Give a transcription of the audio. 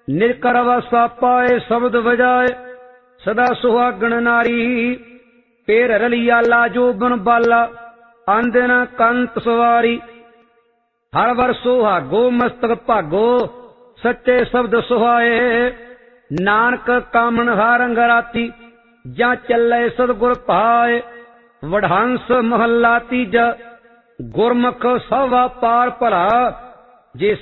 ਨਿਰਕਰ ਵਾਸਾ ਪਾਏ ਸ਼ਬਦ ਵਜਾਏ ਸਦਾ ਸੁਹਾਗਣ ਨਾਰੀ ਪੇਰ ਰਲੀਆ ਲਾਜੋ ਬਨ ਬਾਲਾ ਆਂਦਨ ਕੰਤ ਸਵਾਰੀ ਹਰ ਵਰ ਸੁਹਾਗੋ ਮਸਤਕ ਭਾਗੋ ਸੱਚੇ ਸ਼ਬਦ ਸੁਹਾਏ ਨਾਨਕ ਕਾਮਣ ਹਾਰੰਗ ਰਾਤੀ ਜਾਂ ਚੱਲੇ ਸਤਿਗੁਰ ਭਾਏ ਵਡਹੰਸ ਮਹੱਲਾ ਤੀਜਾ ਗੁਰਮੁਖ ਸਭਾ ਪਾਰ ਭਲਾ ਜੇ